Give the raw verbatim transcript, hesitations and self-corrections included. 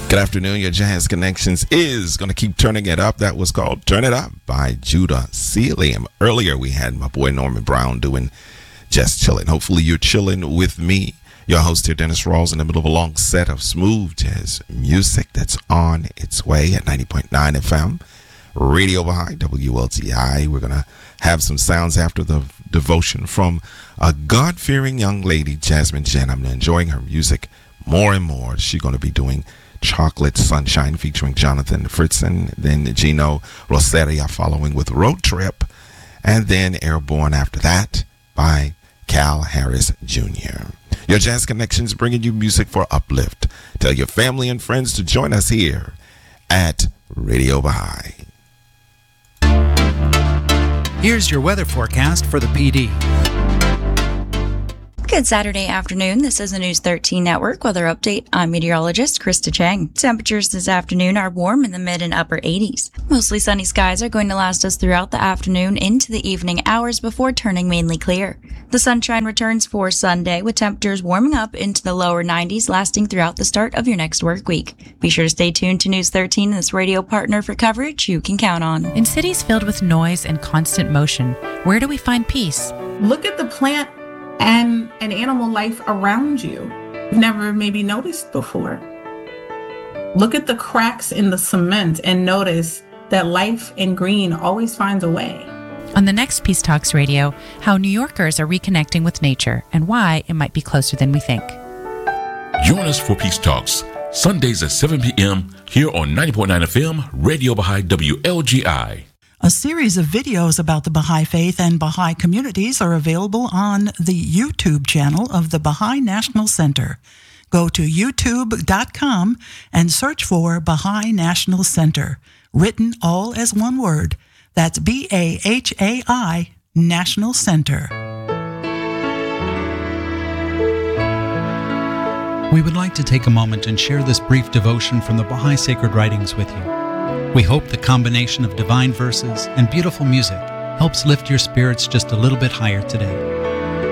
Good afternoon. Your Jazz Connections is going to keep turning it up. That was called Turn It Up by Judah Sealy. And earlier we had my boy Norman Brown doing Just Chillin'. Hopefully you're chilling with me. Your host here, Dennis Rawls, in the middle of a long set of smooth jazz music that's on its way at ninety point nine F M. Radio Baha'i, W L T I. We're going to have some sounds after the devotion from a God-fearing young lady, Jasmine Jen. I'm enjoying her music more and more. She's going to be doing Chocolate Sunshine featuring Jonathan Fritzen, then Gino Rosseria following with Road Trip, and then Airborne after that by Cal Harris Junior Your Jazz Connections bringing you music for uplift. Tell your family and friends to join us here at Radio Baha'i. Here's your weather forecast for the P D. Good Saturday afternoon. This is the News thirteen Network weather update. I'm meteorologist Krista Chang. Temperatures this afternoon are warm in the mid and upper eighties. Mostly sunny skies are going to last us throughout the afternoon into the evening hours before turning mainly clear. The sunshine returns for Sunday with temperatures warming up into the lower nineties lasting throughout the start of your next work week. Be sure to stay tuned to News thirteen, this radio partner for coverage you can count on. In cities filled with noise and constant motion, where do we find peace? Look at the plant and an animal life around you you've never maybe noticed before. Look at the cracks in the cement and notice that life in green always finds a way. On the next Peace Talks Radio, how New Yorkers are reconnecting with nature and why it might be closer than we think. Join us for Peace Talks, Sundays at seven p.m. here on ninety point nine F M, Radio Baha'i W L G I. A series of videos about the Baha'i Faith and Baha'i communities are available on the YouTube channel of the Baha'i National Center. Go to youtube dot com and search for Baha'i National Center, written all as one word. That's B A H A I, National Center. We would like to take a moment and share this brief devotion from the Baha'i Sacred Writings with you. We hope the combination of divine verses and beautiful music helps lift your spirits just a little bit higher today.